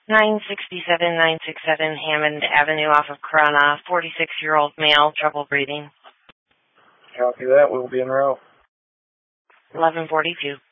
967 Hammond Avenue off of Corona, 46-year-old male, trouble breathing. Copy that. We'll be en route. 1142.